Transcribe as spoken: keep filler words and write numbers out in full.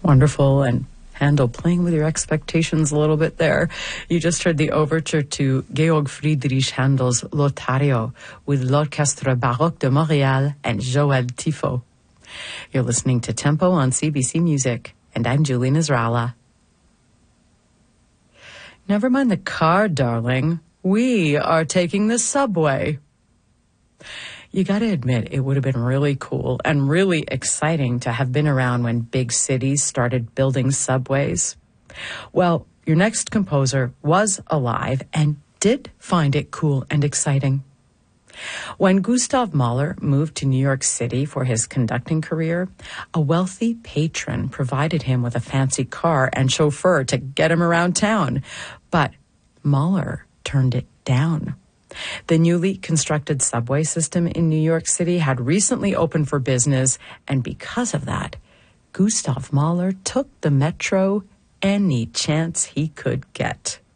Wonderful. And Handel playing with your expectations a little bit there. You just heard the overture to Georg Friedrich Handel's Lothario with l'Orchestre Baroque de Montréal and Joël Tifo. You're listening to Tempo on C B C Music, and I'm Julie Nasrallah. Never mind the car, darling. We are taking the subway. You got to admit, it would have been really cool and really exciting to have been around when big cities started building subways. Well, your next composer was alive and did find it cool and exciting. When Gustav Mahler moved to New York City for his conducting career, a wealthy patron provided him with a fancy car and chauffeur to get him around town. But Mahler turned it down. The newly constructed subway system in New York City had recently opened for business, and because of that, Gustav Mahler took the metro any chance he could get.